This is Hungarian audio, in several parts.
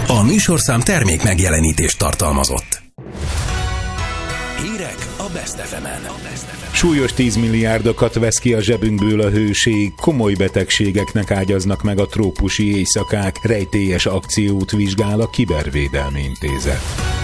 A műsorszám termék megjelenítést tartalmazott. Hírek a Best FM-en. Súlyos 10 milliárdokat vesz ki a zsebünkből a hőség, komoly betegségeknek ágyaznak meg a trópusi éjszakák, rejtélyes akciót vizsgál a Kibervédelmi Intézet.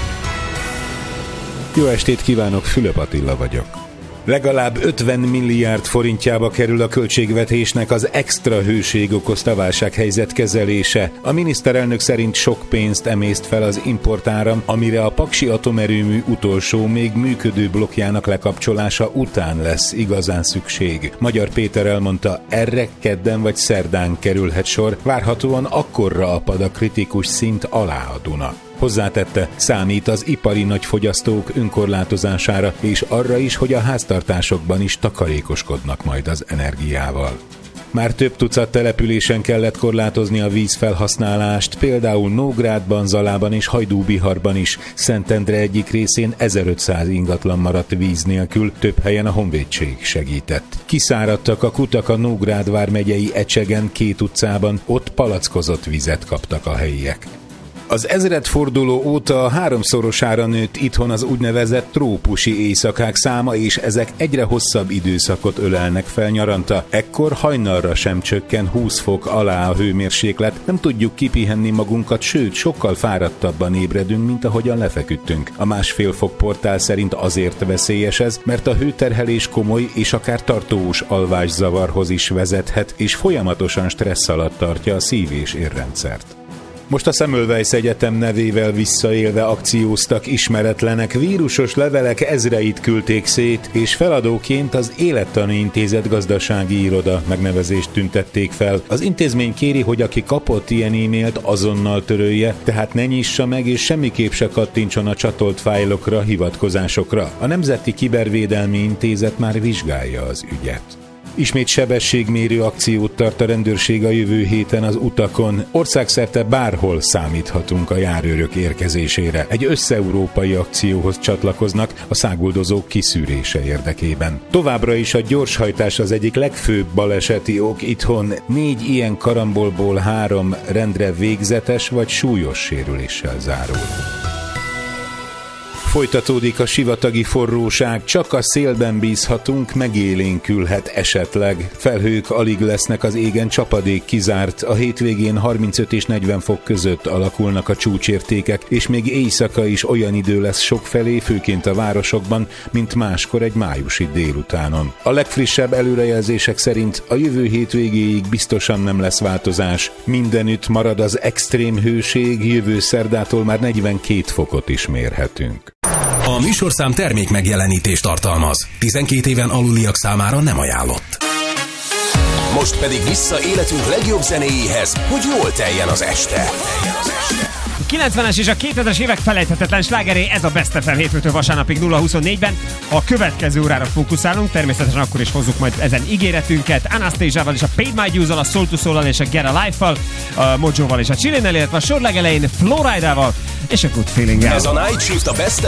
Jó estét kívánok, Fülöp Attila vagyok. Legalább 50 milliárd forintjába kerül a költségvetésnek az extra hőség okozta válsághelyzet kezelése. A miniszterelnök szerint sok pénzt emészt fel az importáram, amire a paksi atomerőmű utolsó, még működő blokkjának lekapcsolása után lesz igazán szükség. Magyar Péter elmondta, erre kedden vagy szerdán kerülhet sor, várhatóan akkorra apad a kritikus szint alá a Duna. Hozzátette, számít az ipari nagyfogyasztók önkorlátozására, és arra is, hogy a háztartásokban is takarékoskodnak majd az energiával. Már több tucat településen kellett korlátozni a vízfelhasználást, például Nógrádban, Zalában és Hajdúbiharban is. Szentendre egyik részén 1500 ingatlan maradt víz nélkül, több helyen a honvédség segített. Kiszáradtak a kutak a Nógrád vármegyei Ecsegen 2 utcában, ott palackozott vizet kaptak a helyiek. Az ezredforduló óta 3-szorosára nőtt itthon az úgynevezett trópusi éjszakák száma, és ezek egyre hosszabb időszakot ölelnek fel nyaranta. Ekkor hajnalra sem csökken 20 fok alá a hőmérséklet, nem tudjuk kipihenni magunkat, sőt, sokkal fáradtabban ébredünk, mint ahogyan lefeküdtünk. A 1,5 fok portál szerint azért veszélyes ez, mert a hőterhelés komoly és akár tartós alvászavarhoz is vezethet, és folyamatosan stressz alatt tartja a szív- és érrendszert. Most a Semmelweis Egyetem nevével visszaélve akcióztak ismeretlenek, vírusos levelek ezreit küldték szét, és feladóként az Élettani Intézet gazdasági iroda megnevezést tüntették fel. Az intézmény kéri, hogy aki kapott ilyen e-mailt, azonnal törölje, tehát ne nyissa meg és semmiképp se kattintson a csatolt fájlokra, hivatkozásokra. A Nemzeti Kibervédelmi Intézet már vizsgálja az ügyet. Ismét sebességmérő akciót tart a rendőrség a jövő héten az utakon. Országszerte bárhol számíthatunk a járőrök érkezésére. Egy összeurópai akcióhoz csatlakoznak a száguldozók kiszűrése érdekében. Továbbra is a gyorshajtás az egyik legfőbb baleseti ok itthon. 4 ilyen karambolból 3 rendre végzetes vagy súlyos sérüléssel zárul. Folytatódik a sivatagi forróság, csak a szélben bízhatunk, megélénkülhet esetleg. Felhők alig lesznek az égen, csapadék kizárt, a hétvégén 35 és 40 fok között alakulnak a csúcsértékek, és még éjszaka is olyan idő lesz sokfelé, főként a városokban, mint máskor egy májusi délutánon. A legfrissebb előrejelzések szerint a jövő hétvégéig biztosan nem lesz változás. Mindenütt marad az extrém hőség, jövő szerdától már 42 fokot is mérhetünk. A műsorszám termék megjelenítést tartalmaz. 12 éven aluliak számára nem ajánlott. Most pedig vissza életünk legjobb zenéjéhez, hogy jól teljen az este. 90-es és a 2000-es évek felejthetetlen slágeré, ez a Best FM hétfőtől vasárnapig 0-24-ben. A következő órára fókuszálunk, természetesen akkor is hozzuk majd ezen ígéretünket. Anastasia-val és a Paid My Dues-al, a Soul to Soul-al és a Get a Life-val, a Mojo-val és a Chillinel, illetve a sor legelején Flowrida-val és a Good Feeling-el. Ez a Night Shift a Best